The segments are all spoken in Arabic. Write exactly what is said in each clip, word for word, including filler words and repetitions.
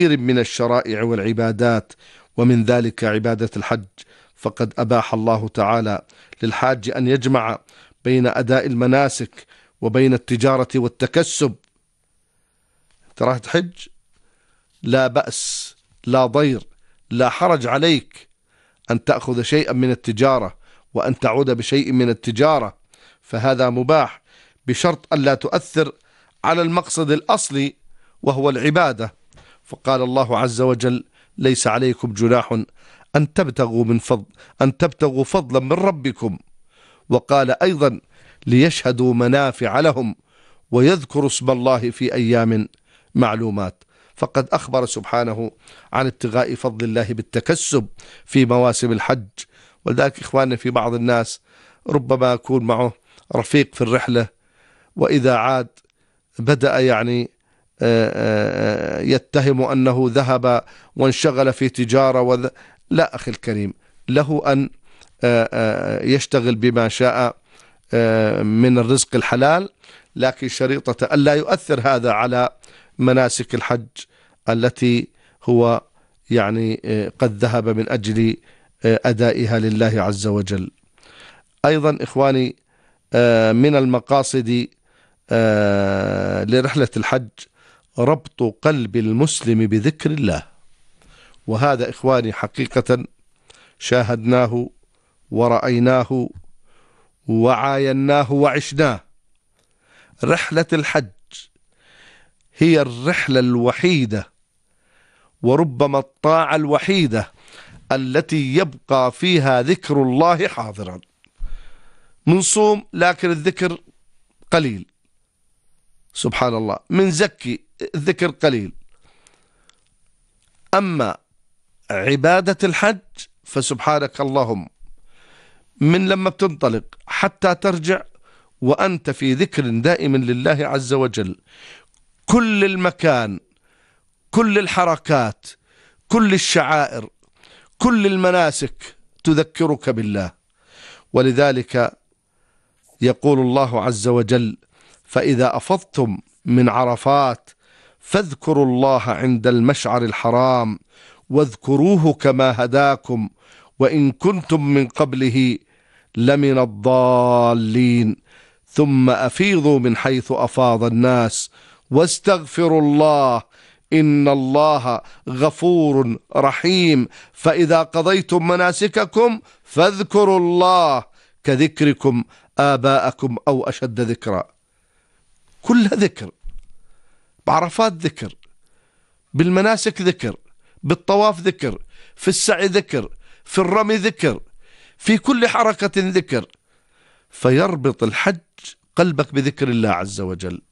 من الشرائع والعبادات، ومن ذلك عبادة الحج، فقد أباح الله تعالى للحاج أن يجمع بين أداء المناسك وبين التجارة والتكسب. تراه تحج لا بأس، لا ضير، لا حرج عليك أن تأخذ شيئا من التجارة وأن تعود بشيء من التجارة، فهذا مباح بشرط أن لا تؤثر على المقصد الأصلي وهو العبادة. فقال الله عز وجل: ليس عليكم جناح أن تبتغوا من فضل أن تبتغوا فضلا من ربكم. وقال أيضا: ليشهدوا منافع لهم ويذكروا اسم الله في أيام معلومات. فقد أخبر سبحانه عن ابتغاء فضل الله بالتكسب في مواسم الحج. ولذلك إخواننا، في بعض الناس ربما يكون معه رفيق في الرحلة، وإذا عاد بدأ يعني يتهم أنه ذهب وانشغل في تجارة وذ... لا أخي الكريم، له أن يشتغل بما شاء من الرزق الحلال، لكن شريطة أن لا يؤثر هذا على مناسك الحج التي هو يعني قد ذهب من أجل أدائها لله عز وجل. أيضا إخواني، من المقاصد لرحلة الحج ربط قلب المسلم بذكر الله، وهذا إخواني حقيقة شاهدناه ورأيناه وعايناه وعشناه. رحلة الحج هي الرحلة الوحيدة وربما الطاعة الوحيدة التي يبقى فيها ذكر الله حاضرا. من صوم لكن الذكر قليل، سبحان الله، من زكي الذكر قليل. أما عبادة الحج فسبحانك اللهم، من لما بتنطلق حتى ترجع وأنت في ذكر دائم لله عز وجل. كل المكان، كل الحركات، كل الشعائر، كل المناسك تذكرك بالله. ولذلك يقول الله عز وجل: فإذا أفضتم من عرفات فاذكروا الله عند المشعر الحرام واذكروه كما هداكم وإن كنتم من قبله لمن الضالين ثم أفيضوا من حيث أفاض الناس واستغفروا الله إن الله غفور رحيم. فإذا قضيتم مناسككم فاذكروا الله كذكركم آباءكم أو أشد ذكرا. كلها ذكر، بعرفات ذكر، بالمناسك ذكر، بالطواف ذكر، في السعي ذكر، في الرمي ذكر، في كل حركة ذكر. فيربط الحج قلبك بذكر الله عز وجل.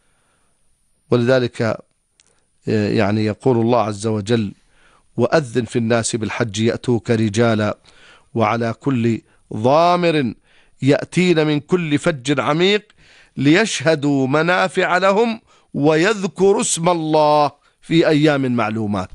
ولذلك يعني يقول الله عز وجل: وأذن في الناس بالحج يأتوك رجالا وعلى كل ضامر يأتين من كل فج عميق ليشهدوا منافع لهم ويذكروا اسم الله في أيام معلومات.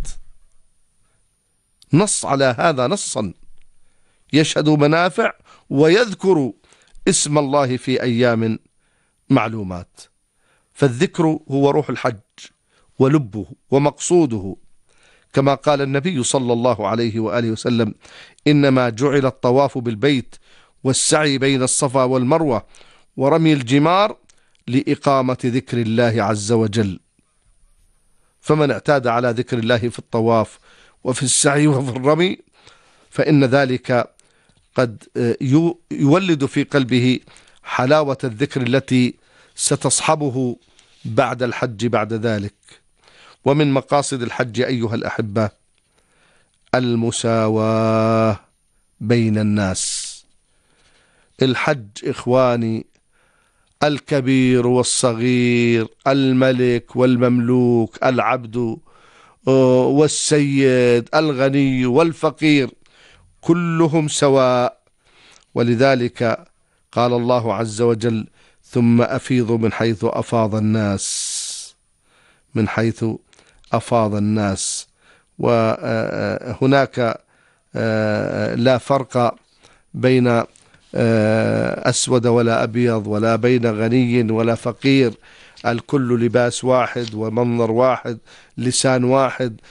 نص على هذا نصا، يشهدوا منافع ويذكروا اسم الله في أيام معلومات. فالذكر هو روح الحج ولبه ومقصوده، كما قال النبي صلى الله عليه وآله وسلم: إنما جعل الطواف بالبيت والسعي بين الصفا والمروة ورمي الجمار لإقامة ذكر الله عز وجل. فمن اعتاد على ذكر الله في الطواف وفي السعي وفي الرمي فإن ذلك قد يولد في قلبه حلاوة الذكر التي ستصحبه بعد الحج بعد ذلك. ومن مقاصد الحج أيها الأحبة المساواة بين الناس. الحج إخواني الكبير والصغير، الملك والمملوك، العبد والسيد، الغني والفقير، كلهم سواء. ولذلك قال الله عز وجل: ثم أفيضوا من حيث أفاض الناس، من حيث أفاض الناس. وهناك لا فرق بين أسود ولا أبيض، ولا بين غني ولا فقير، الكل لباس واحد ومنظر واحد، لسان واحد،